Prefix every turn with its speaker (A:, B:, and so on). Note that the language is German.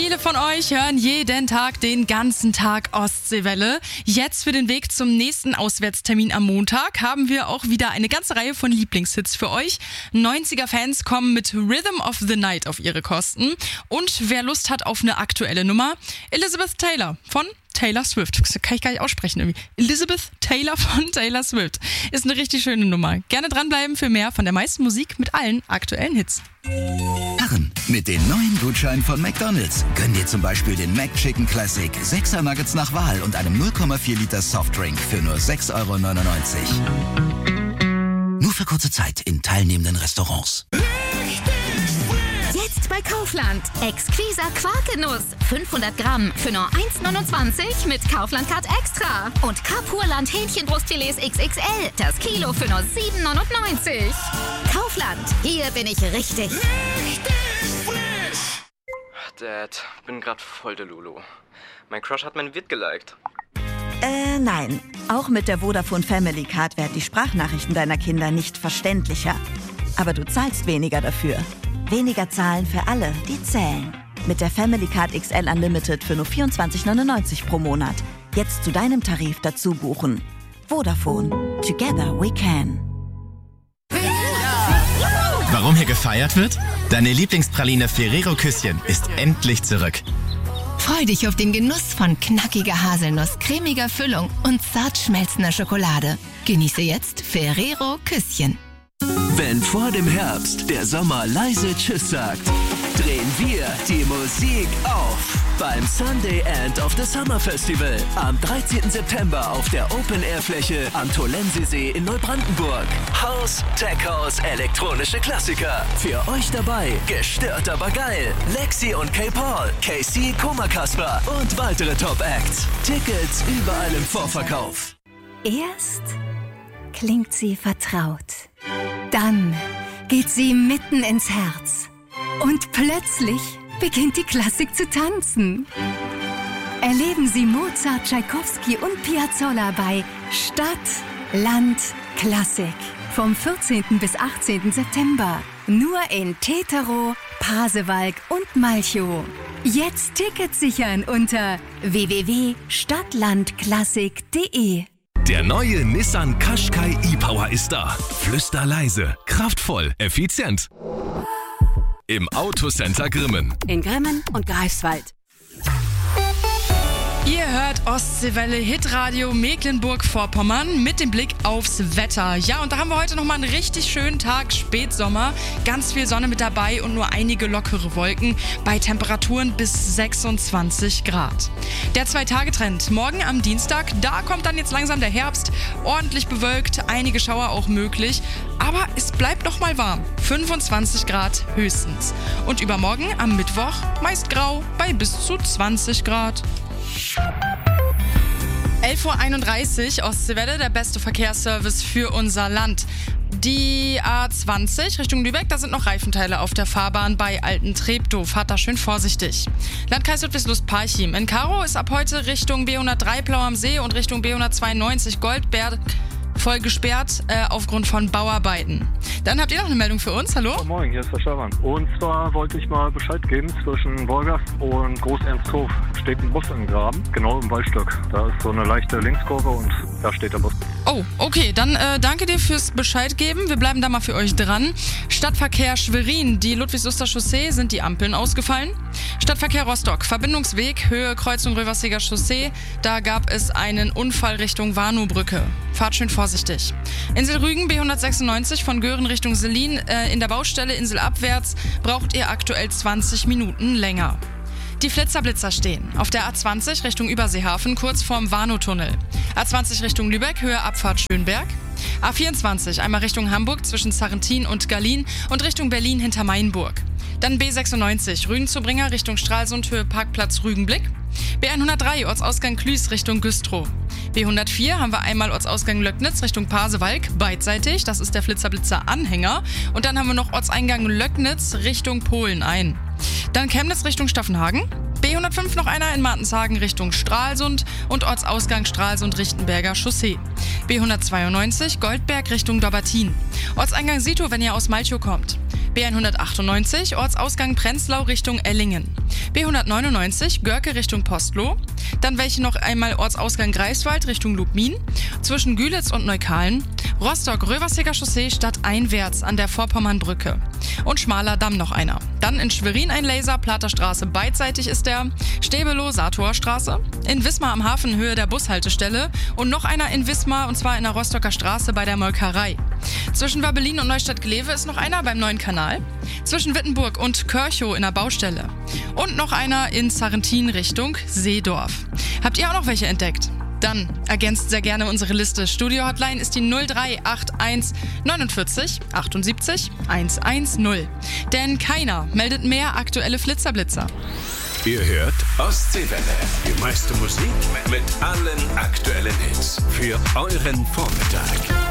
A: Viele von euch hören jeden Tag, den ganzen Tag Ostseewelle. Jetzt für den Weg zum nächsten Auswärtstermin am Montag haben wir auch wieder eine ganze Reihe von Lieblingshits für euch. 90er-Fans kommen mit Rhythm of the Night auf ihre Kosten. Und wer Lust hat auf eine aktuelle Nummer, Elizabeth Taylor von Taylor Swift. Das kann ich gar nicht aussprechen irgendwie. Elizabeth Taylor von Taylor Swift. Ist eine richtig schöne Nummer. Gerne dranbleiben für mehr von der meisten Musik mit allen aktuellen Hits.
B: Herren, mit den neuen Gutscheinen von McDonald's gönn dir zum Beispiel den McChicken Classic, 6er Nuggets nach Wahl und einem 0,4 Liter Softdrink für nur 6,99 €. Nur für kurze Zeit in teilnehmenden Restaurants.
C: Jetzt bei Kaufland. Exquiser Quarkgenuss. 500 Gramm für nur 1,29 mit Kaufland-Card Extra. Und Kapurland Hähnchenbrustfilets XXL. Das Kilo für nur 7,99 €. Kaufland. Hier bin ich richtig.
D: Dad, bin grad voll der Lulu. Mein Crush hat mein Vid geliked.
E: Nein. Auch mit der Vodafone Family Card werden die Sprachnachrichten deiner Kinder nicht verständlicher. Aber du zahlst weniger dafür. Weniger zahlen für alle, die zählen. Mit der Family Card XL Unlimited für nur 24,99 € pro Monat. Jetzt zu deinem Tarif dazu buchen. Vodafone. Together we can.
F: Warum hier gefeiert wird? Deine Lieblingspraline Ferrero Küsschen ist endlich zurück.
G: Freu dich auf den Genuss von knackiger Haselnuss, cremiger Füllung und zart schmelzender Schokolade. Genieße jetzt Ferrero Küsschen.
H: Wenn vor dem Herbst der Sommer leise Tschüss sagt, drehen wir die Musik auf beim Sunday End of the Summer Festival am 13. September auf der Open-Air-Fläche am Tolensesee in Neubrandenburg. House, Tech House, elektronische Klassiker. Für euch dabei gestört aber geil. Lexi und K-Paul, KC, Koma Kasper und weitere Top-Acts. Tickets überall im Vorverkauf.
I: Erst klingt sie vertraut. Dann geht sie mitten ins Herz. Und plötzlich beginnt die Klassik zu tanzen. Erleben Sie Mozart, Tschaikowski und Piazzolla bei Stadt, Land, Klassik. Vom 14. bis 18. September. Nur in Teterow, Pasewalk und Malchow. Jetzt Tickets sichern unter www.stadtlandklassik.de.
J: Der neue Nissan Qashqai e-Power ist da. Flüsterleise, kraftvoll, effizient. Im Autocenter Grimmen.
K: In Grimmen und Greifswald.
A: Ihr hört Ostseewelle Hitradio Mecklenburg-Vorpommern mit dem Blick aufs Wetter. Ja, und da haben wir heute nochmal einen richtig schönen Tag, Spätsommer. Ganz viel Sonne mit dabei und nur einige lockere Wolken bei Temperaturen bis 26 Grad. Der 2-Tage-Trend. Morgen am Dienstag, da kommt dann jetzt langsam der Herbst. Ordentlich bewölkt, einige Schauer auch möglich. Aber es bleibt noch mal warm. 25 Grad höchstens. Und übermorgen am Mittwoch meist grau bei bis zu 20 Grad. 11:31 Uhr, Ostseewelle, der beste Verkehrsservice für unser Land. Die A20 Richtung Lübeck, da sind noch Reifenteile auf der Fahrbahn bei Alten-Treptow. Fahrt da schön vorsichtig. Landkreis Ludwigslust-Parchim. In Karow ist ab heute Richtung B103 Blau am See und Richtung B192 Goldberg voll gesperrt aufgrund von Bauarbeiten. Dann habt ihr noch eine Meldung für uns. Hallo?
L: Oh, moin, hier ist der Stefan. Und zwar wollte ich mal Bescheid geben, zwischen Wolgast und Groß-Ernsthof steht ein Bus im Graben, genau im Waldstück. Da ist so eine leichte Linkskurve und da steht der Bus.
A: Oh, okay, dann danke dir fürs Bescheid geben. Wir bleiben da mal für euch dran. Stadtverkehr Schwerin, die Ludwigsluster Chaussee, sind die Ampeln ausgefallen. Stadtverkehr Rostock, Verbindungsweg, Höhe Kreuzung Röverseger Chaussee. Da gab es einen Unfall Richtung Warnowbrücke. Fahrt schön vorsichtig. Insel Rügen, B196 von Göhren Richtung Selin. In der Baustelle inselabwärts braucht ihr aktuell 20 Minuten länger. Die Flitzer-Blitzer stehen. Auf der A20 Richtung Überseehafen, kurz vorm Warnow-Tunnel. A20 Richtung Lübeck, Höhe Abfahrt Schönberg. A24 einmal Richtung Hamburg zwischen Sarrentin und Gallien und Richtung Berlin hinter Mainburg. Dann B96 Rügen zu Bringer Richtung Stralsund, Höhe Parkplatz Rügenblick. B103 Ortsausgang Klüß Richtung Güstrow. B104 haben wir einmal Ortsausgang Löcknitz Richtung Pasewalk, beidseitig, das ist der Flitzer-Blitzer-Anhänger. Und dann haben wir noch Ortseingang Löcknitz Richtung Polen ein. Dann Chemnitz Richtung Staffenhagen. B105 noch einer in Martenshagen Richtung Stralsund und Ortsausgang Stralsund-Richtenberger Chaussee. B192 Goldberg Richtung Dobbertin. Ortseingang Sito, wenn ihr aus Malchow kommt. B198 Ortsausgang Prenzlau Richtung Ellingen. B199 Görke Richtung Postloh. Dann welche noch einmal Ortsausgang Greifswald Richtung Lubmin. Zwischen Gülitz und Neukalen. Rostock-Röversecker Chaussee stadteinwärts an der Vorpommernbrücke. Und Schmaler Damm noch einer. Dann in Schwerin ein Laser, Platerstraße beidseitig ist der. Stäbelow-Satorstraße. In Wismar am Hafen Höhe der Bushaltestelle. Und noch einer in Wismar, und zwar in der Rostocker Straße bei der Molkerei. Zwischen Wabbelin und Neustadt-Glewe ist noch einer beim neuen Kanal. Zwischen Wittenburg und Körchow in der Baustelle. Und noch einer in Sarrentin Richtung Seedorf. Habt ihr auch noch welche entdeckt? Dann ergänzt sehr gerne unsere Liste. Studio-Hotline ist die 0381 49 78 110. Denn keiner meldet mehr aktuelle Flitzerblitzer.
J: Ihr hört Ostseewelle. Die meiste Musik mit allen aktuellen Hits für euren Vormittag.